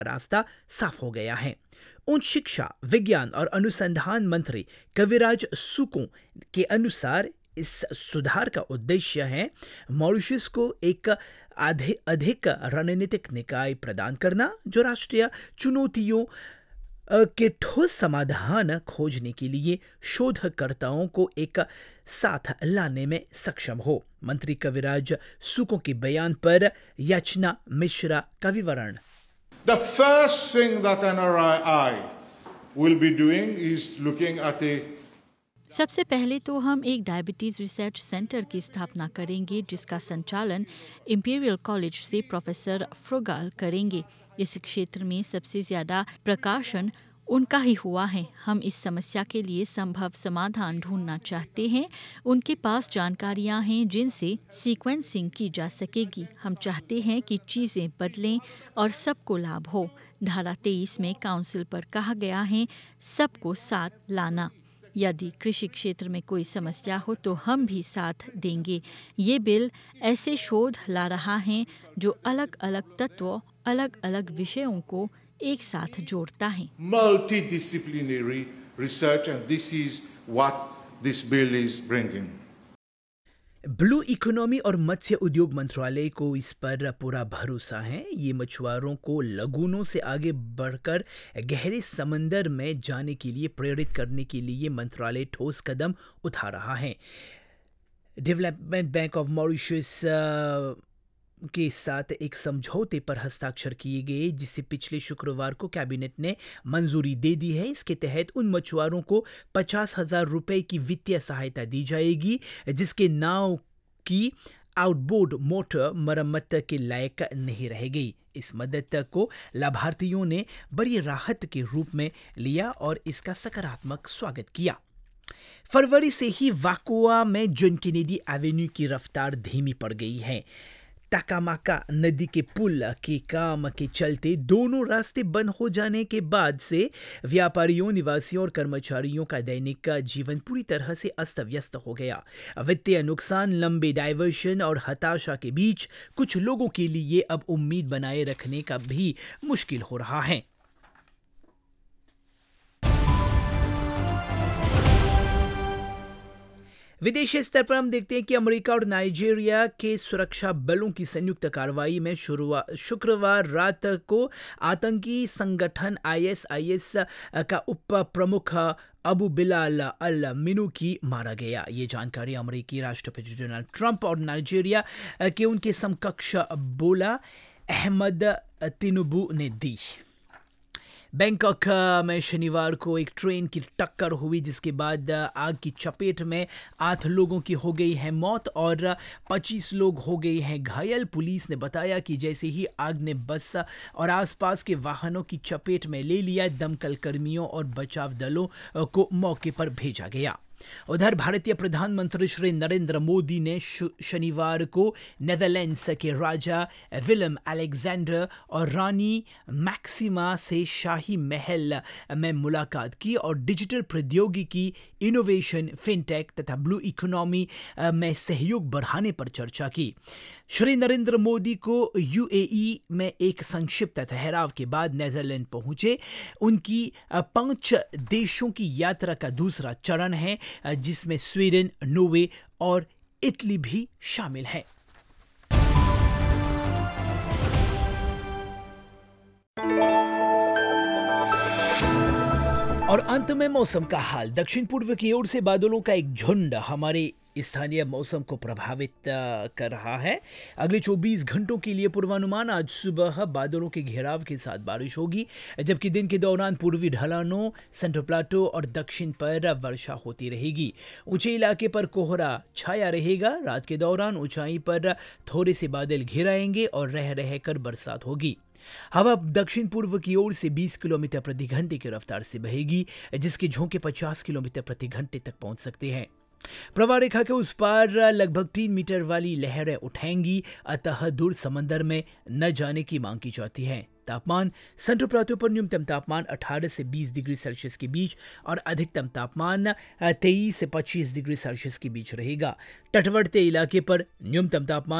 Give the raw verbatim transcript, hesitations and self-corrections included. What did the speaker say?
रास्ता साफ हो गया है। उच्च शिक्षा, विज्ञान और अनुसंधान मंत्री कविराज सुको के अनुसार इस सुधार का उद्देश्य है मॉरिशस को एक आधे अधिक रणनीतिक निकाय प्रदान करना जो राष्ट्रीय चुनौतियों के ठोस समाधान खोजने के लिए शोधकर्ताओं को एक साथ लाने में सक्षम हो। मंत्री कविराज सुको के बयान पर याचना मिश्रा का विवरण। The first thing that N R I will be doing is looking at a सबसे पहले तो हम एक डायबिटीज रिसर्च सेंटर की स्थापना करेंगे जिसका संचालन इंपीरियल कॉलेज से प्रोफेसर फ्रोगाल करेंगे। इस क्षेत्र में सबसे ज्यादा प्रकाशन उनका ही हुआ है। हम इस समस्या के लिए संभव समाधान ढूंढना चाहते हैं। उनके पास जानकारियां हैं जिनसे सीक्वेंसिंग की जा सकेगी। हम चाहते हैं कि चीजें बदलें और सबको लाभ हो। धारा तेईस में काउंसिल पर कहा गया है सबको साथ लाना। यदि कृषि क्षेत्र में कोई समस्या हो तो हम भी साथ देंगे। ये बिल ऐसे शोध ला रहा है जो अलग अलग तत्वों, अलग अलग विषयों को एक साथ जोड़ता है। multidisciplinary research and this is what this bill is bringing. Blue economy और मत्स्य उद्योग मंत्रालय को इस पर पूरा भरोसा है। ये मछुआरों को लगूनों से आगे बढ़कर गहरे समंदर में जाने के लिए प्रेरित करने के लिए मंत्रालय ठोस कदम उठा रहा है। डेवलपमेंट बैंक ऑफ मॉरिशस के साथ एक समझौते पर हस्ताक्षर किए गए जिसे पिछले शुक्रवार को कैबिनेट ने मंजूरी दे दी है। इसके तहत उन मछुआरों को पचास हजार रुपए की वित्तीय सहायता दी जाएगी जिसके नाव की आउटबोर्ड मोटर मरम्मत के लायक नहीं रहेगी। इस मदद को लाभार्थियों ने बड़ी राहत के रूप में लिया और इसका सकारात्मक स्वागत किया। फरवरी से ही वाकुआ में जॉन कैनेडी एवेन्यू की रफ्तार धीमी पड़ गई है। टाकामाका नदी के पुल के काम के चलते दोनों रास्ते बंद हो जाने के बाद से व्यापारियों, निवासियों और कर्मचारियों का दैनिक जीवन पूरी तरह से अस्त व्यस्त हो गया। वित्तीय नुकसान, लंबे डाइवर्शन और हताशा के बीच कुछ लोगों के लिए अब उम्मीद बनाए रखने का भी मुश्किल हो रहा है। विदेशी स्तर पर हम देखते हैं कि अमेरिका और नाइजीरिया के सुरक्षा बलों की संयुक्त कार्रवाई में शुक्रवार रात को आतंकी संगठन आई एस आई एस का उप प्रमुख अबू बिलाल अल मिनूकी मारा गया। ये जानकारी अमेरिकी राष्ट्रपति डोनाल्ड ट्रंप और नाइजीरिया के उनके समकक्ष बोला अहमद तिनुबू ने दी। बैंकॉक में शनिवार को एक ट्रेन की टक्कर हुई जिसके बाद आग की चपेट में आठ लोगों की हो गई है मौत और पच्चीस लोग हो गए हैं घायल। पुलिस ने बताया कि जैसे ही आग ने बस और आसपास के वाहनों की चपेट में ले लिया, दमकल कर्मियों और बचाव दलों को मौके पर भेजा गया। उधर भारतीय प्रधानमंत्री श्री नरेंद्र मोदी ने शनिवार को नेदरलैंड्स के राजा विलियम अलेक्जेंडर और रानी मैक्सिमा से शाही महल में मुलाकात की और डिजिटल प्रौद्योगिकी, इनोवेशन, फिनटेक तथा ब्लू इकोनॉमी में सहयोग बढ़ाने पर चर्चा की। श्री नरेंद्र मोदी को यूएई में एक संक्षिप्त ठहराव के बाद नेदरलैंड पहुंचे। उनकी पांच देशों की यात्रा का दूसरा चरण है जिसमें स्वीडन, नॉर्वे और इटली भी शामिल है। और अंत में मौसम का हाल। दक्षिण पूर्व की ओर से बादलों का एक झुंड हमारे स्थानीय मौसम को प्रभावित कर रहा है। अगले चौबीस घंटों के लिए पूर्वानुमान, आज सुबह बादलों के घेराव के साथ बारिश होगी जबकि दिन के दौरान पूर्वी ढलानों, सेंट्रल प्लाटो और दक्षिण पर वर्षा होती रहेगी। ऊंचे इलाके पर कोहरा छाया रहेगा। रात के दौरान ऊंचाई पर थोड़े से बादल घेराएंगे और रह रहकर बरसात होगी। हवा दक्षिण पूर्व की ओर से बीस किलोमीटर प्रति घंटे की रफ्तार से बहेगी जिसके झोंके पचास किलोमीटर प्रति घंटे तक पहुंच सकते हैं। प्रवाह रेखा के उस पार लगभग तीन मीटर वाली लहरें उठेंगी, अतः दूर समंदर में न जाने की मांग की जाती है। तापमान सेंट्रल प्लाटो पर न्यूनतम तापमान अठारह से बीस डिग्री सेल्सियस के बीच और अधिकतम तापमान तेईस से पच्चीस डिग्री सेल्सियस के बीच रहेगा। तटवर्ती इलाके पर न्यूनतम तापमान